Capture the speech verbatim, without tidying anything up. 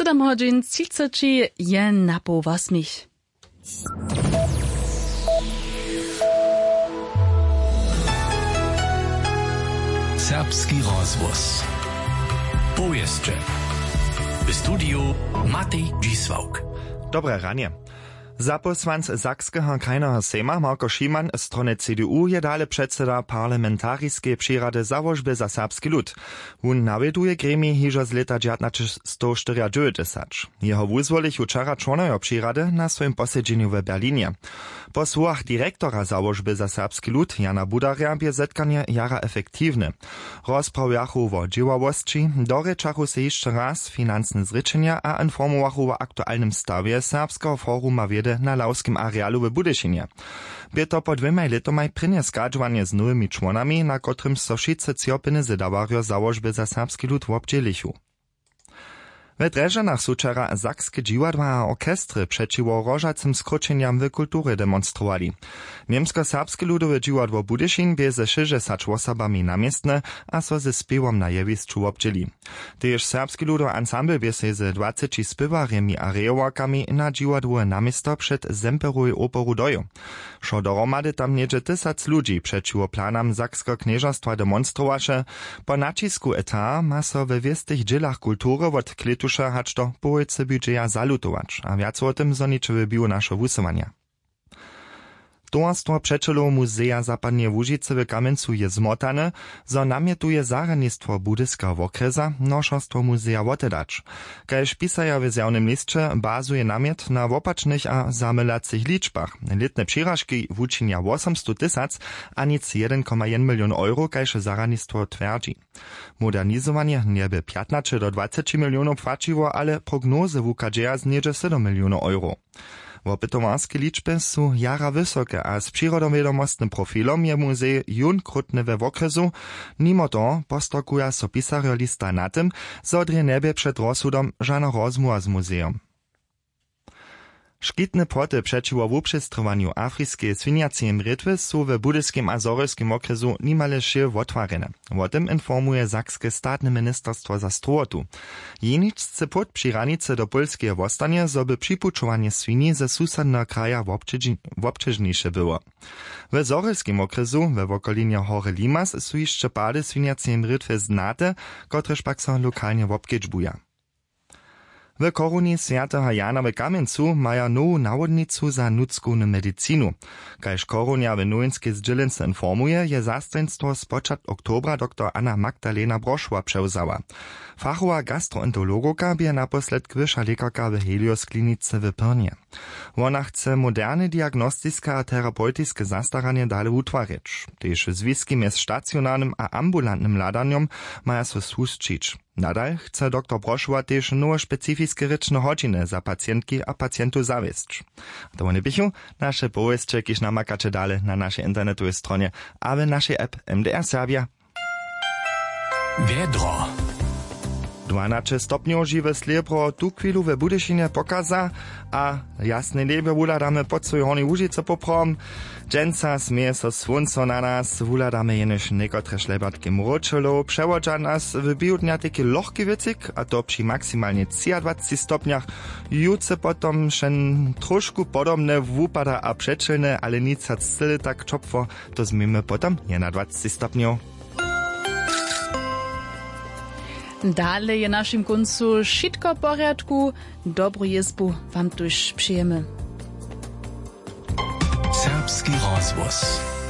Siedem hodin třicet je na po osmich. Serbski rozvoz. Pojeźdźcze. W studiu Matej Dzisłauk. Dobre ranie. Zaposłanc Sakskeho krajneho sejma Marko Šiman z strony C D U je dale předseda parlamentarijskiej przyrady założby za serbski lud. On nawieduje gremi hižo z leta sto dziewięćdziesiąt. Jeho wuzwolich učara čłonojo przyrady na swoim posiedzeniu w Berlinie. Po słowach dyrektora założby za serbski lud Jana Budarja bie zetkanie jara efektywne. Rozprawiachu o dzieławosci, dorečachu se jeszcze raz finansne zryczenia a informowachu o aktualnym stawie serbskiego foruma wiedy na lauskim arealu w Budyšinie. Bie to po dwoma letomaj prynie skadżwanie z nowymi członami, na kotrym so wszyscy cjopiny zedawario założby za serbski lud wobdzielichu. W Dreżanach su wczera sakskie dziwadła a orkestry przeciwo rożacym skróčenjam w kultury demonstrowali. Niemsko-serbskie ludowe dziwadło Budyšin bie ze sześćdziesięcioma osobami namiestne, a so ze spiewom na jewisczu wobdzieli. Tež serbski ludowy ensemble bie se ze dwudziestoma spiewarjemi a rejowarkami na dziwadło namiesto przed Zemperuj operu dojo. Šo dohromady tam niedzie tysac ludzi przeciwo planam sakskiego knieżastwa demonstrowaše, po nacisku eta ma so we wiestych dzielach kultury od kletu hać to połojce budżeja zalutować, a wiac o tym zoniczyły biło nasze wusowania. Towarstwo Przeczelo Muzeja Zapadnie Łužice w Kamencu je zmotane, zo namietuje zaradnictwo budyska wokresa, noszostwo muzeja wotedacz. Kajż pisaja w zjawnym liście bazuje namiet na wopacznych a zamylacych liczbach. Letne przyrażki wuczynia osiemset tysac, a nic jeden przecinek jeden milion euro, kajż zaradnictwo twierdzi. Modernizowanie nieby piętnaście do dwudziestu milionów płaciło, ale prognozy wukadziea zniedzie siedem milionów euro. Wopytowarskie liczby są jara wysokie, a z przyrodowiadomostnym profilom je muzej jun krutny we wokresu. Mimo to postrokuje so pisario lista na tym, zo drje niebie przed rozsudom żano rozmowa z muzeum. Škitne płoty przeciwo wupřestrowaniu afryskiej swiniacej mrětwy są w budyskim a zoryskim okresu nimale šir wotwarene. O tym informuje sakskie statne ministerstwo za strowotu. Jeničce płot przy ranicy do Polskie wostanie, zoby przypuczowanie swini ze susednego kraja wobczyżniejsze było. W zoryskim okresu, we wokolinie Hory Limas, są jeszcze pady swiniacej mrětwy znate, kotreż pak so lokalnie wobkedźbuja. W koruni Świętego Jana w Kamencu maja nowu nawodnicu za nudzkowną medycinu. Kajż korunia w Nowinskiej Zdźělince informuje, je zastępstwo z poczat oktobra dr Anna Magdalena Broszła przewzała. Fachowa gastroenterologoka bie naposled wyższa lekarka w Helios klinice w Pyrnie. Ona chce moderne diagnostiske a terapeutyczne zastaranie dale utwarić. Tež związki między stacjonarnym a ambulantnym ladaniem maja so susčić. Nadal chce dr Broszła też nowe specyficzne ryczne godziny za pacjentki a pacjentów zawiesć. To nie bychu, nasze powieszcze, kiż namakacze dale na naszej internetowej stronie, a w naszej app M D R Serbia. Wiedro. dwanaście stopniów żywe sliepro tu chwilu we Budyšinie pokaza, a jasne niebie wuladamy pod swojej hornej Łužice poprom. Dżęca smieje so słonco na nas, wuladamy jenož nekotre šlebatke mročelo, przewodza nas w biudnia taki lohki wycyk, a to przy maksymalnie dwudziestu stopniach. Jutce potom šen trošku podobne wupada a przeczylne, ale nic hat style tak czopwo, to zmiemy potom je na dwadzieścia stopniów. Dale je naszym końcu wszystko w porядku. Dobrą jezbu wam tuż przyjemy. Serbski rozvoz.